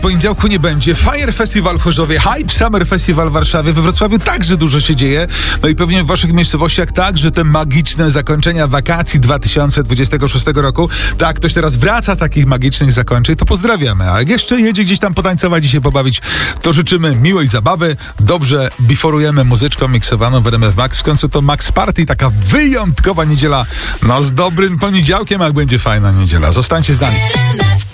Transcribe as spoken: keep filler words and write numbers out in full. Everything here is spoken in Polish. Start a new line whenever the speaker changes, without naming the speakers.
poniedziałku nie będzie. Fire Festival w Chorzowie, Hype Summer Festival w Warszawie, we Wrocławiu także dużo się dzieje. No i pewnie w waszych miejscowościach także te magiczne zakończenia wakacji dwa tysiące dwudziestego szóstego roku. Tak, ktoś teraz wraca z takich magicznych zakończeń, to pozdrawiamy. A jak jeszcze jedzie gdzieś tam potańcować i się pobawić, to życzymy miłej zabawy. Dobrze biforujemy muzyczką miksowaną w R M F Max. W końcu to Max Party, taka wyjątkowa niedziela. No z dobrym poniedziałkiem, jak będzie fajna niedziela. Zostańcie z nami.